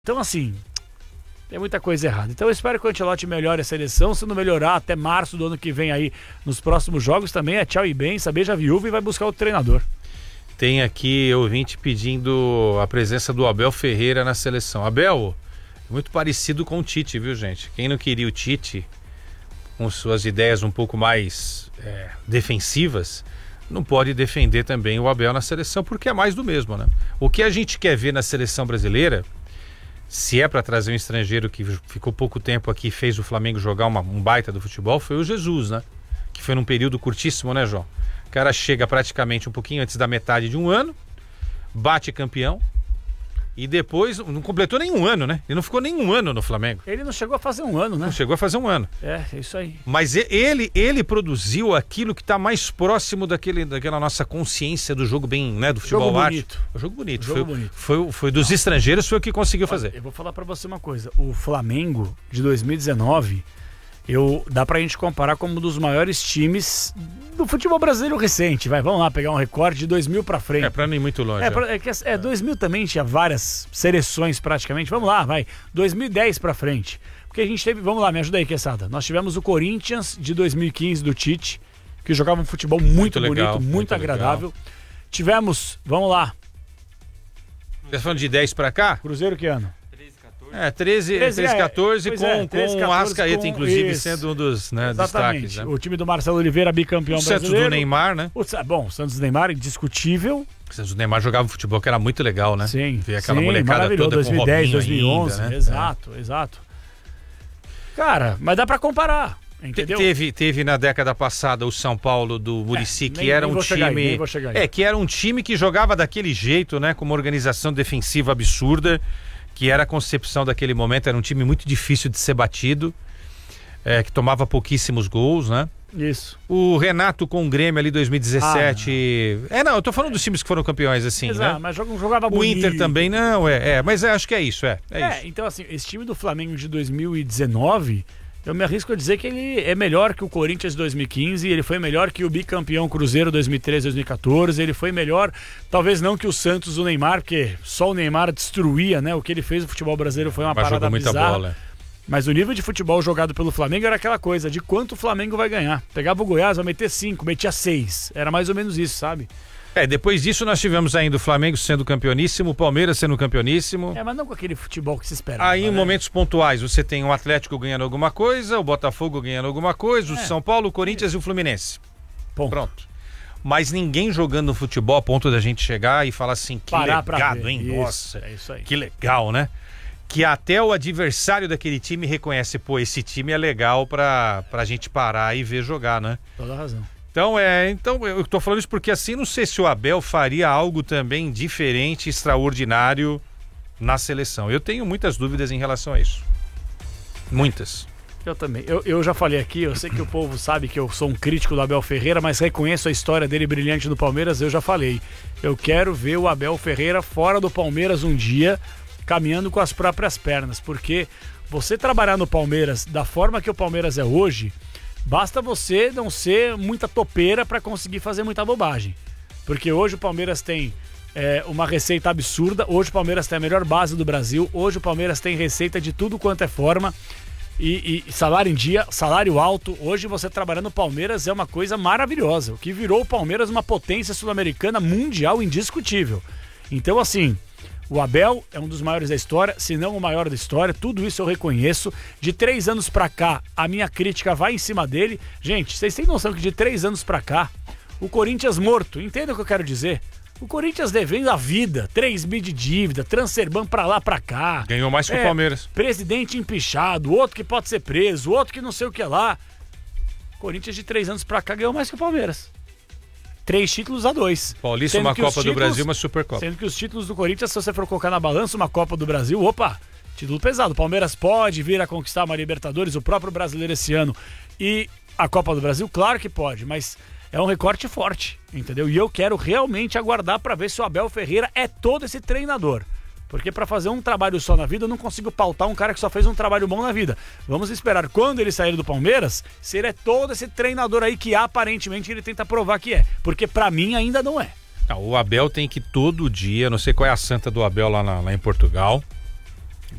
Então, assim, tem muita coisa errada. Então eu espero que o Ancelotti melhore a seleção. Se não melhorar até março do ano que vem aí, nos próximos jogos também, é tchau e benção, beija a viúva e vai buscar outro treinador. Tem aqui ouvinte pedindo a presença do Abel Ferreira na seleção. Abel, muito parecido com o Tite, viu, gente? Quem não queria o Tite, com suas ideias um pouco mais defensivas, não pode defender também o Abel na seleção, porque é mais do mesmo, né? O que a gente quer ver na seleção brasileira, se é para trazer um estrangeiro que ficou pouco tempo aqui e fez o Flamengo jogar um baita do futebol, foi o Jesus, né? Que foi num período curtíssimo, né, João? O cara chega praticamente um pouquinho antes da metade de um ano, bate campeão e depois não completou nenhum ano, né? Ele não ficou nenhum ano no Flamengo. Ele não chegou a fazer um ano, né? Não chegou a fazer um ano. É isso aí. Mas ele produziu aquilo que está mais próximo daquela nossa consciência do jogo bem, né? Do futebol arte. O jogo bonito. Foi dos estrangeiros, foi o que conseguiu fazer. Eu vou falar pra você uma coisa. O Flamengo de 2019, dá pra gente comparar como um dos maiores times do futebol brasileiro recente. Vamos lá pegar um recorde de 2000 pra frente. Pra não ir muito longe. 2000 também tinha várias seleções praticamente. Vamos lá, 2010 pra frente. Porque a gente teve, vamos lá, me ajuda aí, Quesada. Nós tivemos o Corinthians de 2015 do Tite, que jogava um futebol muito legal, bonito, muito agradável. Legal. Tivemos, vamos lá. Você tá falando de 10 pra cá? Cruzeiro que ano? 13, 14 com o Arrascaeta, inclusive, isso, sendo um dos destaques. Né? O time do Marcelo Oliveira, bicampeão brasileiro. O Santos do Neymar, né? O Santos do Neymar, indiscutível. O Santos do Neymar jogava futebol que era muito legal, né? Sim. Ver aquela molecada toda 2010, com 2011, ainda, né? Exato. Cara, mas dá pra comparar, entendeu? Teve na década passada o São Paulo do Muricy, que era um time... que era um time que jogava daquele jeito, né? Com uma organização defensiva absurda, que era a concepção daquele momento, era um time muito difícil de ser batido, que tomava pouquíssimos gols, né? Isso. O Renato com o Grêmio ali 2017... eu tô falando dos times que foram campeões, assim, exato, né? Mas jogava bonito. O Inter também não, mas acho que é isso, isso. Então assim, esse time do Flamengo de 2019... Eu me arrisco a dizer que ele é melhor que o Corinthians de 2015, ele foi melhor que o bicampeão Cruzeiro 2013, 2014, ele foi melhor, talvez não que o Santos, o Neymar, porque só o Neymar destruía, né? O que ele fez no futebol brasileiro foi uma parada bizarra. Bola. Mas o nível de futebol jogado pelo Flamengo era aquela coisa, de quanto o Flamengo vai ganhar. Pegava o Goiás, vai meter 5, metia 6, era mais ou menos isso, sabe? Depois disso nós tivemos ainda o Flamengo sendo campeoníssimo, o Palmeiras sendo campeoníssimo. Mas não com aquele futebol que se espera. Aí em momentos pontuais você tem o Atlético ganhando alguma coisa, o Botafogo ganhando alguma coisa, o São Paulo, o Corinthians e o Fluminense. Pronto. Mas ninguém jogando futebol a ponto da gente chegar e falar assim, que legado, hein? Nossa, é isso aí. Que legal, né? Que até o adversário daquele time reconhece, esse time é legal pra gente parar e ver jogar, né? Toda razão. Então eu tô falando isso porque assim, não sei se o Abel faria algo também diferente, extraordinário na seleção. Eu tenho muitas dúvidas em relação a isso. Muitas. Eu também. Eu já falei aqui, eu sei que o povo sabe que eu sou um crítico do Abel Ferreira, mas reconheço a história dele brilhante no Palmeiras, eu já falei. Eu quero ver o Abel Ferreira fora do Palmeiras um dia, caminhando com as próprias pernas, porque você trabalhar no Palmeiras da forma que o Palmeiras é hoje... Basta você não ser muita topeira para conseguir fazer muita bobagem. Porque hoje o Palmeiras tem uma receita absurda, hoje o Palmeiras tem a melhor base do Brasil, hoje o Palmeiras tem receita de tudo quanto é forma e salário em dia, salário alto. Hoje você trabalhando no Palmeiras é uma coisa maravilhosa. O que virou o Palmeiras uma potência sul-americana mundial indiscutível. Então assim... O Abel é um dos maiores da história, se não o maior da história, tudo isso eu reconheço. De 3 anos pra cá, a minha crítica vai em cima dele. Gente, vocês têm noção que de 3 anos pra cá, o Corinthians morto, entendem o que eu quero dizer? O Corinthians devendo a vida, 3 bi de dívida, transferban pra lá, pra cá. Ganhou mais que o Palmeiras. Presidente empichado, outro que pode ser preso, outro que não sei o que lá. Corinthians de 3 anos pra cá ganhou mais que o Palmeiras. 3 títulos a 2. Paulista, uma Copa do Brasil, uma Supercopa. Sendo que os títulos do Corinthians, se você for colocar na balança uma Copa do Brasil, título pesado. O Palmeiras pode vir a conquistar uma Libertadores, o próprio brasileiro esse ano. E a Copa do Brasil, claro que pode, mas é um recorte forte, entendeu? E eu quero realmente aguardar para ver se o Abel Ferreira é todo esse treinador. Porque para fazer um trabalho só na vida, eu não consigo pautar um cara que só fez um trabalho bom na vida. Vamos esperar quando ele sair do Palmeiras, se ele é todo esse treinador aí que aparentemente ele tenta provar que é. Porque para mim ainda não é. O Abel tem que todo dia, não sei qual é a santa do Abel lá em Portugal,